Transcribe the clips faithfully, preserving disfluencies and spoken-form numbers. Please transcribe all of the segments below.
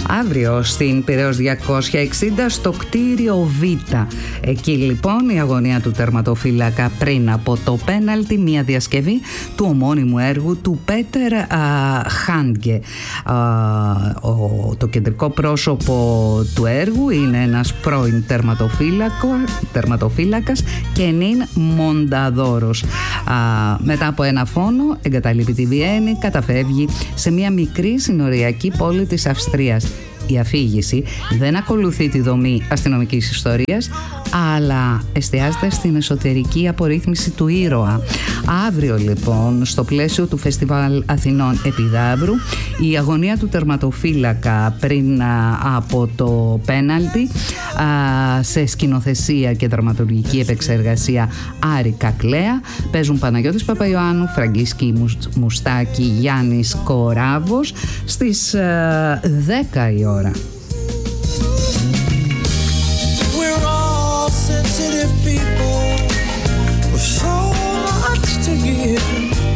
Αύριο στην Πειραιώς διακόσια εξήντα στο κτίριο Β. Εκεί λοιπόν η αγωνία του τερματοφύλακα πριν από το πέναλτι, μια διασκευή του ομώνυμου έργου του Πέτερ Χάντγκε. Το κεντρικό πρόσωπο του έργου είναι ένας πρώην τερματοφύλακας και νυν Μονταδόρος. Α, μετά από ένα φόνο εγκαταλείπει τη Βιέννη, καταφεύγει σε μια μικρή συνοριακή πόλη της Αυστρίας. Η αφήγηση δεν ακολουθεί τη δομή αστυνομικής ιστορίας, αλλά εστιάζεται στην εσωτερική απορρίθμιση του ήρωα. Αύριο λοιπόν, στο πλαίσιο του Φεστιβάλ Αθηνών Επιδαύρου, η αγωνία του τερματοφύλακα πριν από το πέναλτι, σε σκηνοθεσία και δραματουργική επεξεργασία Άρη Κακλέα, παίζουν Παναγιώτης Παπαϊωάννου, Φραγκίσκη Μουστάκη, Γιάννης Κοράβος, στις δέκα η ώρα. We're all sensitive people with so much to give.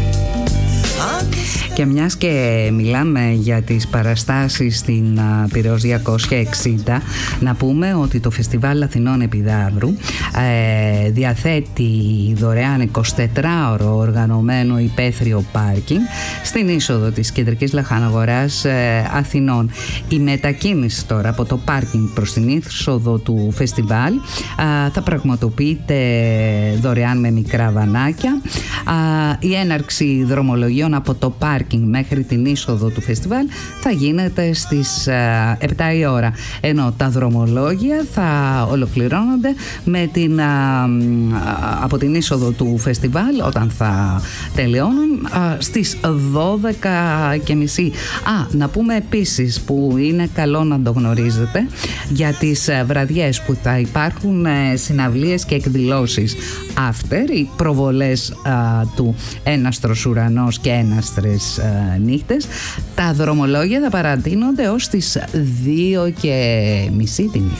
Και μιας και μιλάμε για τις παραστάσεις στην Πειραιώς διακόσια εξήντα, να πούμε ότι το Φεστιβάλ Αθηνών Επιδαύρου ε, διαθέτει δωρεάν εικοσιτετράωρο οργανωμένο υπαίθριο πάρκινγκ στην είσοδο της κεντρικής λαχαναγοράς ε, Αθηνών. Η μετακίνηση τώρα από το πάρκινγκ προς την είσοδο του φεστιβάλ ε, θα πραγματοποιείται δωρεάν με μικρά βανάκια. Ε, η έναρξη δρομολογίων από το πάρκινγκ μέχρι την είσοδο του φεστιβάλ θα γίνεται στις επτά η ώρα, ενώ τα δρομολόγια θα ολοκληρώνονται με την, από την είσοδο του φεστιβάλ, όταν θα τελειώνουν, στις δώδεκα και μισή. Α, να πούμε επίσης, που είναι καλό να το γνωρίζετε, για τις βραδιές που θα υπάρχουν συναυλίες και εκδηλώσεις after, οι προβολές α, του Έναστρος Ουρανός και Έναστρες α, νύχτες, τα δρομολόγια θα παρατείνονται ως τις δύο και μισή τη νύχτα.